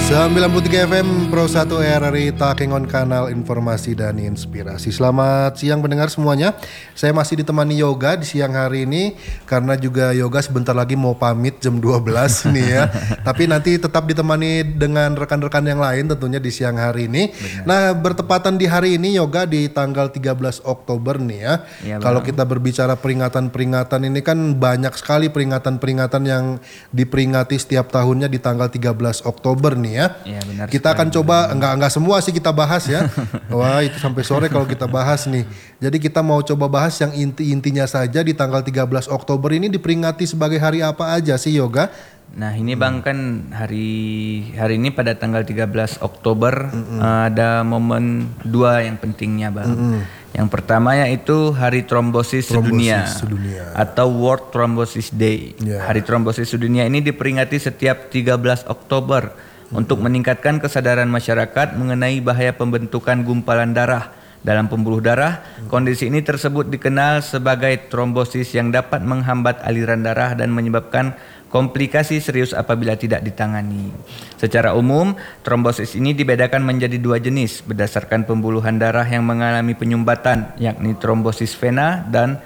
93 FM Pro 1 RRI Takengon, kanal informasi dan inspirasi. Selamat siang pendengar semuanya. Saya masih ditemani Yoga di siang hari ini karena juga Yoga sebentar lagi mau pamit jam 12 nih ya. Tapi nanti tetap ditemani dengan rekan-rekan yang lain tentunya di siang hari ini. Benar. Nah, bertepatan di hari ini Yoga di tanggal 13 Oktober nih ya. Ya, kalau kita berbicara peringatan-peringatan ini kan banyak sekali peringatan-peringatan yang diperingati setiap tahunnya di tanggal 13 Oktober nih ya. Ya, benar. Kita akan coba enggak semua sih kita bahas ya. Wah, itu sampai sore kalau kita bahas nih. Jadi kita mau coba bahas yang intinya saja di tanggal 13 Oktober ini diperingati sebagai hari apa aja sih Yoga? Nah ini Bang kan hari ini pada tanggal 13 Oktober ada momen dua yang pentingnya Bang. Yang pertama yaitu Hari Trombosis Sedunia atau World Thrombosis Day. Hari Trombosis Sedunia ini diperingati setiap 13 Oktober untuk meningkatkan kesadaran masyarakat mengenai bahaya pembentukan gumpalan darah dalam pembuluh darah. Kondisi ini tersebut dikenal sebagai trombosis yang dapat menghambat aliran darah dan menyebabkan komplikasi serius apabila tidak ditangani. Secara umum, trombosis ini dibedakan menjadi dua jenis berdasarkan pembuluhan darah yang mengalami penyumbatan, yakni trombosis vena dan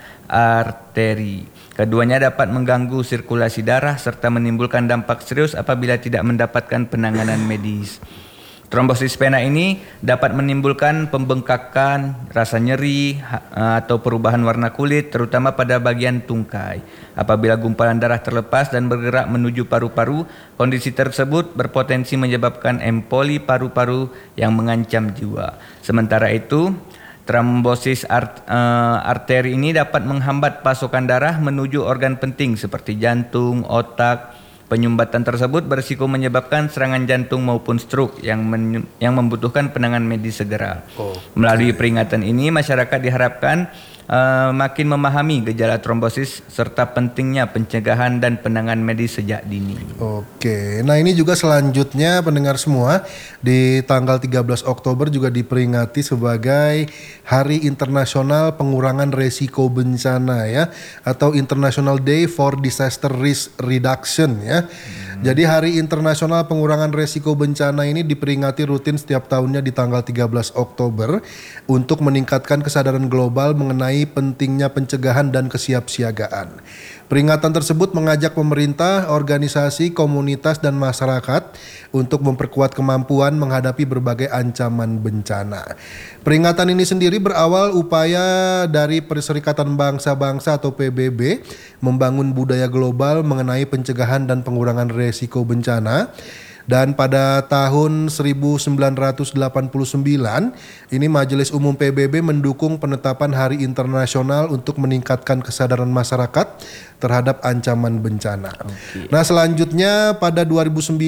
arteri. Keduanya dapat mengganggu sirkulasi darah serta menimbulkan dampak serius apabila tidak mendapatkan penanganan medis. Trombosis vena ini dapat menimbulkan pembengkakan, rasa nyeri, atau perubahan warna kulit, terutama pada bagian tungkai. Apabila gumpalan darah terlepas dan bergerak menuju paru-paru, kondisi tersebut berpotensi menyebabkan emboli paru-paru yang mengancam jiwa. Sementara itu, trombosis arteri ini dapat menghambat pasokan darah menuju organ penting seperti jantung, otak. Penyumbatan tersebut berisiko menyebabkan serangan jantung maupun stroke yang membutuhkan penanganan medis segera. Melalui peringatan ini, masyarakat diharapkan makin memahami gejala trombosis serta pentingnya pencegahan dan penanganan medis sejak dini. Oke, nah ini juga selanjutnya pendengar semua di tanggal 13 Oktober juga diperingati sebagai Hari Internasional Pengurangan Resiko Bencana ya, atau International Day for Disaster Risk Reduction ya. Jadi Hari Internasional Pengurangan Resiko Bencana ini diperingati rutin setiap tahunnya di tanggal 13 Oktober untuk meningkatkan kesadaran global mengenai pentingnya pencegahan dan kesiapsiagaan. Peringatan tersebut mengajak pemerintah, organisasi, komunitas, dan masyarakat untuk memperkuat kemampuan menghadapi berbagai ancaman bencana. Peringatan ini sendiri berawal upaya dari Perserikatan Bangsa-Bangsa atau PBB membangun budaya global mengenai pencegahan dan pengurangan resiko bencana. Dan pada tahun 1989, ini Majelis Umum PBB mendukung penetapan Hari Internasional untuk meningkatkan kesadaran masyarakat terhadap ancaman bencana. Nah, selanjutnya pada 2009